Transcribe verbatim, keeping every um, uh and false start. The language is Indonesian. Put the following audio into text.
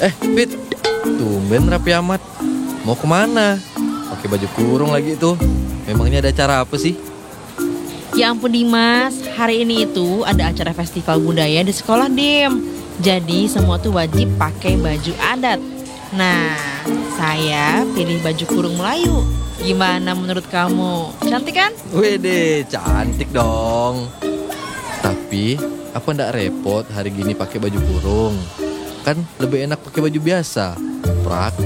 Eh, Fit, tumben rapi amat. Mau kemana? Pakai baju kurung lagi tuh. Memangnya ada acara apa sih? Ya ampun Dimas, hari ini itu ada acara festival budaya di sekolah Dim. Jadi semua tuh wajib pakai baju adat. Nah, saya pilih baju kurung Melayu. Gimana menurut kamu? Cantik kan? Wede, cantik dong. Tapi, apa ndak repot hari gini pakai baju kurung? Kan lebih enak pakai baju biasa. Praktis.